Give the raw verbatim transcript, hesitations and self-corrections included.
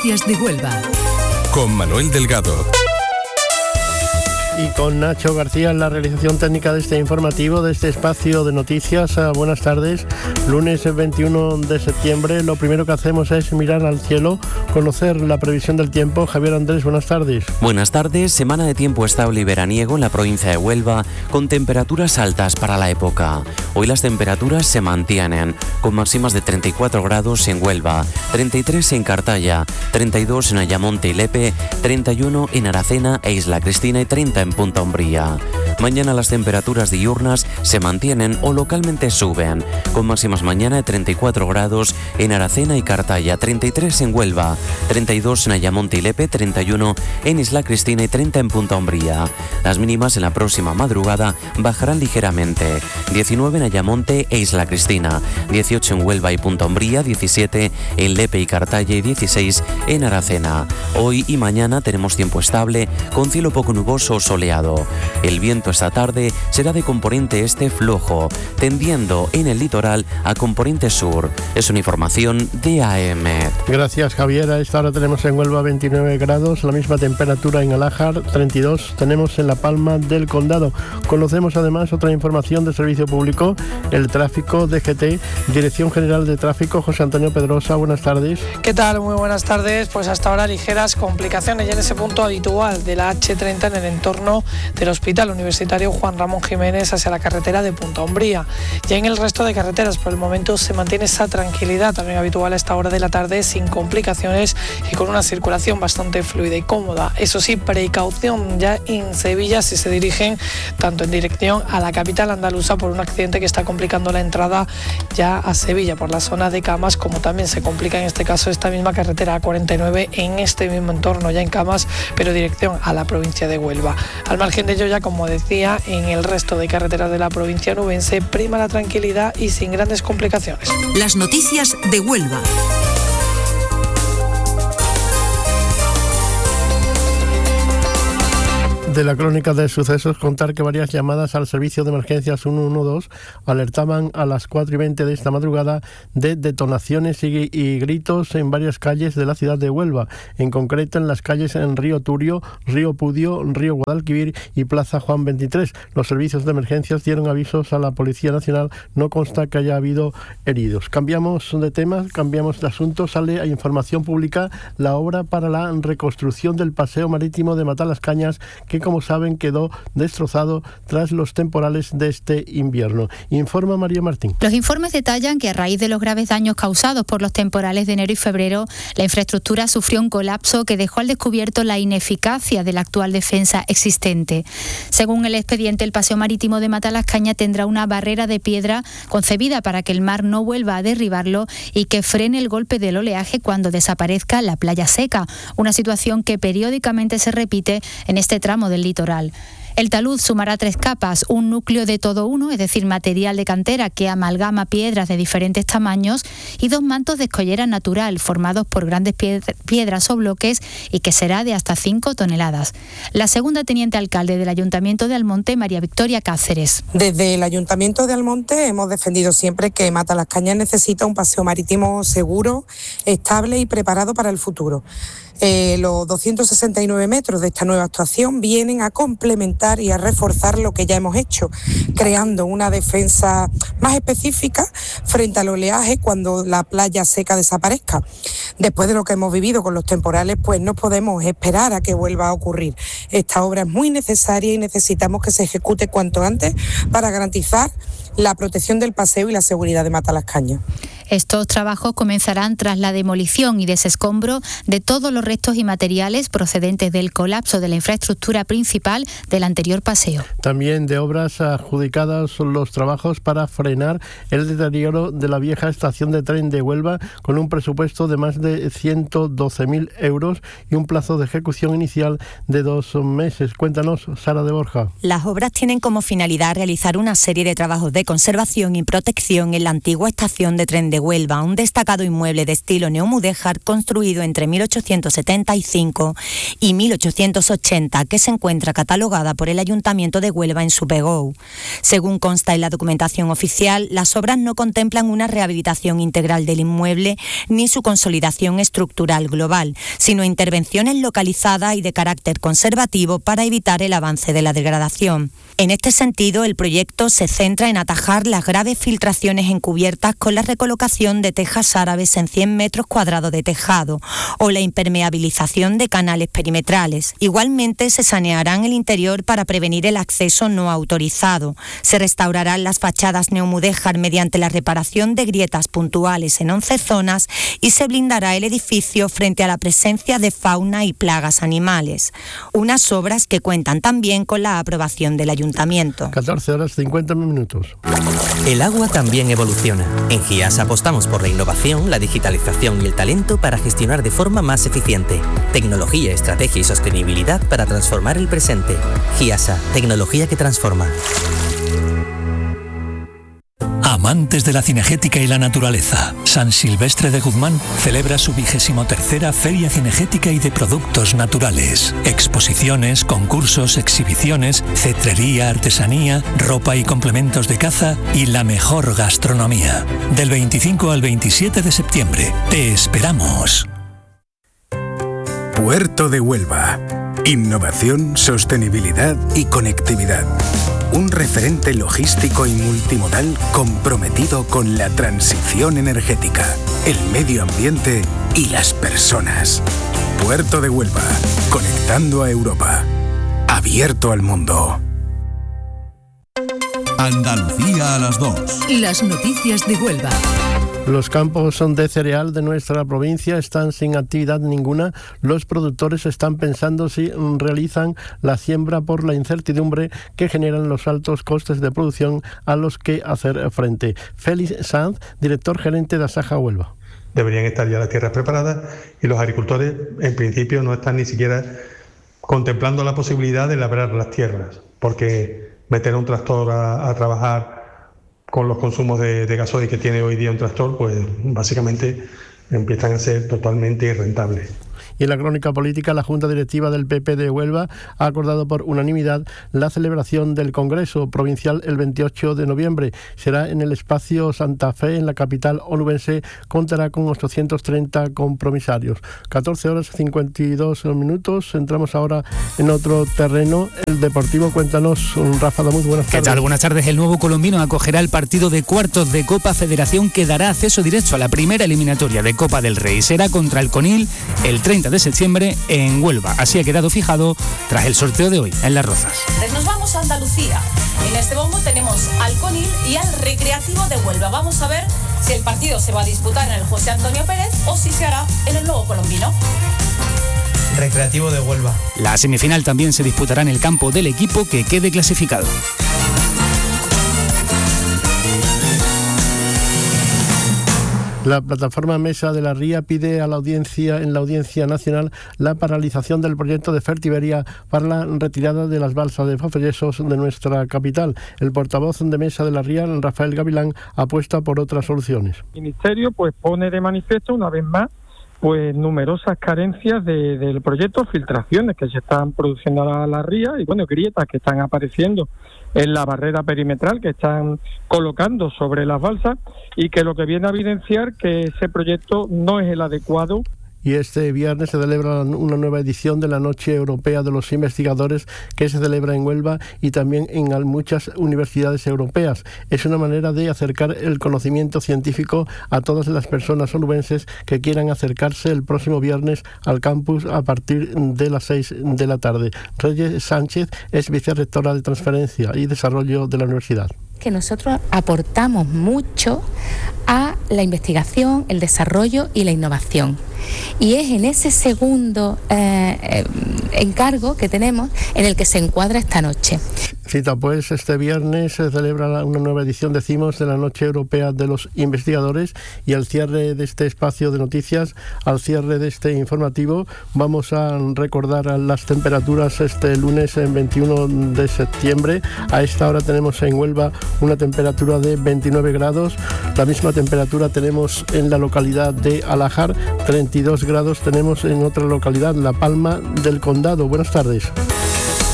Noticias de Huelva. Con Manuel Delgado. Y con Nacho García en la realización técnica de este informativo, de este espacio de noticias. Buenas tardes. Lunes veintiuno de septiembre. Lo primero que hacemos es mirar al cielo, conocer la previsión del tiempo. Javier Andrés, buenas tardes. Buenas tardes. Semana de tiempo estable y veraniego en la provincia de Huelva, con temperaturas altas para la época. Hoy las temperaturas se mantienen, con máximas de treinta y cuatro grados en Huelva, treinta y tres en Cartaya, treinta y dos en Ayamonte y Lepe, treinta y uno en Aracena e Isla Cristina y treinta en Punta Umbría. Mañana las temperaturas diurnas se mantienen o localmente suben, con máximas mañana de treinta y cuatro grados en Aracena y Cartaya, treinta y tres en Huelva, treinta y dos en Ayamonte y Lepe, treinta y uno en Isla Cristina y treinta en Punta Umbría. Las mínimas en la próxima madrugada bajarán ligeramente, diecinueve en Ayamonte e Isla Cristina, dieciocho en Huelva y Punta Umbría, diecisiete en Lepe y Cartaya y dieciséis en Aracena. Hoy y mañana tenemos tiempo estable, con cielo poco nuboso o soleado. El viento esta tarde será de componente este flojo, tendiendo en el litoral a componente sur. Es una información de A E M E T. Gracias, Javier. A esta hora tenemos en Huelva veintinueve grados, la misma temperatura en Alájar, treinta y dos tenemos en La Palma del Condado. Conocemos además otra información de servicio público, el tráfico D G T, Dirección General de Tráfico. José Antonio Pedrosa, buenas tardes. ¿Qué tal? Muy buenas tardes. Pues hasta ahora ligeras complicaciones ya en ese punto habitual de la hache treinta en el entorno del Hospital Universitario Juan Ramón Jiménez hacia la carretera de Punta Umbría. Ya en el resto de carreteras por el momento se mantiene esa tranquilidad también habitual a esta hora de la tarde, sin complicaciones y con una circulación bastante fluida y cómoda. Eso sí, precaución ya en Sevilla si se dirigen tanto en dirección a la capital andaluza por un accidente que está complicando la entrada ya a Sevilla por la zona de Camas, como también se complica en este caso esta misma carretera A cuarenta y nueve en este mismo entorno ya en Camas, pero dirección a la provincia de Huelva. Al margen de ello, ya como decía, en el resto de carreteras de la provincia nubense prima la tranquilidad y sin grandes complicaciones. Las noticias de Huelva. De la crónica de sucesos, contar que varias llamadas al servicio de emergencias ciento doce alertaban a las cuatro y veinte de esta madrugada de detonaciones y, y gritos en varias calles de la ciudad de Huelva, en concreto en las calles en Río Turio, Río Pudio, Río Guadalquivir y Plaza Juan veintitrés. Los servicios de emergencias dieron avisos a la Policía Nacional, no consta que haya habido heridos. Cambiamos de tema, cambiamos de asunto, sale a información pública la obra para la reconstrucción del paseo marítimo de Matalascañas, que como saben quedó destrozado tras los temporales de este invierno. Informa María Martín. Los informes detallan que a raíz de los graves daños causados por los temporales de enero y febrero, la infraestructura sufrió un colapso que dejó al descubierto la ineficacia de la actual defensa existente. Según el expediente, el paseo marítimo de Matalascañas tendrá una barrera de piedra concebida para que el mar no vuelva a derribarlo y que frene el golpe del oleaje cuando desaparezca la playa seca, una situación que periódicamente se repite en este tramo del litoral. El talud sumará tres capas, un núcleo de todo uno, es decir, material de cantera que amalgama piedras de diferentes tamaños, y dos mantos de escollera natural formados por grandes piedras o bloques y que será de hasta cinco toneladas. La segunda teniente alcalde del Ayuntamiento de Almonte, María Victoria Cáceres. Desde el Ayuntamiento de Almonte hemos defendido siempre que Matalascañas necesita un paseo marítimo seguro, estable y preparado para el futuro. Eh, los doscientos sesenta y nueve metros de esta nueva actuación vienen a complementar y a reforzar lo que ya hemos hecho, creando una defensa más específica frente al oleaje cuando la playa seca desaparezca. Después de lo que hemos vivido con los temporales, pues no podemos esperar a que vuelva a ocurrir. Esta obra es muy necesaria y necesitamos que se ejecute cuanto antes para garantizar la protección del paseo y la seguridad de Matalascañas. Estos trabajos comenzarán tras la demolición y desescombro de todos los restos y materiales procedentes del colapso de la infraestructura principal del anterior paseo. También de obras adjudicadas son los trabajos para frenar el deterioro de la vieja estación de tren de Huelva, con un presupuesto de más de ciento doce mil euros y un plazo de ejecución inicial de dos meses. Cuéntanos, Sara de Borja. Las obras tienen como finalidad realizar una serie de trabajos de conservación y protección en la antigua estación de tren de de Huelva, un destacado inmueble de estilo neomudéjar construido entre mil ochocientos setenta y cinco y mil ochocientos ochenta, que se encuentra catalogada por el Ayuntamiento de Huelva en su P G O. Según consta en la documentación oficial, las obras no contemplan una rehabilitación integral del inmueble ni su consolidación estructural global, sino intervenciones localizadas y de carácter conservativo para evitar el avance de la degradación. En este sentido, el proyecto se centra en atajar las graves filtraciones encubiertas con la recolocación de tejas árabes en cien metros cuadrados de tejado o la impermeabilización de canales perimetrales. Igualmente, se sanearán el interior para prevenir el acceso no autorizado. Se restaurarán las fachadas neomudéjar mediante la reparación de grietas puntuales en once zonas y se blindará el edificio frente a la presencia de fauna y plagas animales. Unas obras que cuentan también con la aprobación del Ayuntamiento. catorce horas cincuenta minutos. El agua también evoluciona. En GIAS apostamos por la innovación, la digitalización y el talento para gestionar de forma más eficiente. Tecnología, estrategia y sostenibilidad para transformar el presente. GIASA, tecnología que transforma. Amantes de la cinegética y la naturaleza, San Silvestre de Guzmán celebra su vigésimo tercera Feria Cinegética y de Productos Naturales. Exposiciones, concursos, exhibiciones, cetrería, artesanía, ropa y complementos de caza y la mejor gastronomía. Del veinticinco al veintisiete de septiembre. Te esperamos. Puerto de Huelva. Innovación, sostenibilidad y conectividad. Un referente logístico y multimodal comprometido con la transición energética, el medio ambiente y las personas. Puerto de Huelva, conectando a Europa. Abierto al mundo. Andalucía a las dos. Las noticias de Huelva. Los campos de cereal de nuestra provincia están sin actividad ninguna. Los productores están pensando si realizan la siembra por la incertidumbre que generan los altos costes de producción a los que hacer frente. Félix Sanz, director gerente de Asaja Huelva. Deberían estar ya las tierras preparadas y los agricultores en principio no están ni siquiera contemplando la posibilidad de labrar las tierras, porque meter un tractor a, a trabajar con los consumos de, de gasoil que tiene hoy día un tractor, pues básicamente empiezan a ser totalmente irrentables. Y en la crónica política, la Junta Directiva del P P de Huelva ha acordado por unanimidad la celebración del Congreso Provincial el veintiocho de noviembre. Será en el espacio Santa Fe, en la capital onubense. Contará con ochocientos treinta compromisarios. catorce horas cincuenta y dos minutos. Entramos ahora en otro terreno, el deportivo. Cuéntanos, Rafa Damuz, buenas tardes. ¿Qué tal? Buenas tardes. El nuevo colombino acogerá el partido de cuartos de Copa Federación que dará acceso directo a la primera eliminatoria de Copa del Rey. Será contra el Conil el treinta de septiembre en Huelva. Así ha quedado fijado tras el sorteo de hoy en Las Rozas. Pues nos vamos a Andalucía. En este bombo tenemos al Conil y al Recreativo de Huelva. Vamos a ver si el partido se va a disputar en el José Antonio Pérez o si se hará en el nuevo colombino. Recreativo de Huelva. La semifinal también se disputará en el campo del equipo que quede clasificado. La plataforma Mesa de la Ría pide a la audiencia en la Audiencia Nacional la paralización del proyecto de Fertiberia para la retirada de las balsas de Fafellesos de nuestra capital. El portavoz de Mesa de la Ría, Rafael Gavilán, apuesta por otras soluciones. El Ministerio pues pone de manifiesto una vez más pues numerosas carencias de, del proyecto, filtraciones que se están produciendo a la ría y bueno, grietas que están apareciendo en la barrera perimetral que están colocando sobre las balsas y que lo que viene a evidenciar que ese proyecto no es el adecuado. Y este viernes se celebra una nueva edición de la Noche Europea de los Investigadores que se celebra en Huelva y también en muchas universidades europeas. Es una manera de acercar el conocimiento científico a todas las personas onubenses que quieran acercarse el próximo viernes al campus a partir de las seis de la tarde. Reyes Sánchez es vicerrectora de Transferencia y Desarrollo de la universidad. Que nosotros aportamos mucho a la investigación, el desarrollo y la innovación. Y es en ese segundo eh, eh, encargo que tenemos en el que se encuadra esta noche. Cita, pues este viernes se celebra una nueva edición, decimos, de la Noche Europea de los Investigadores, y al cierre de este espacio de noticias, al cierre de este informativo, vamos a recordar las temperaturas este lunes en veintiuno de septiembre. A esta hora tenemos en Huelva una temperatura de veintinueve grados, la misma temperatura tenemos en la localidad de Alajar, treinta y dos grados tenemos en otra localidad, La Palma del Condado. Buenas tardes.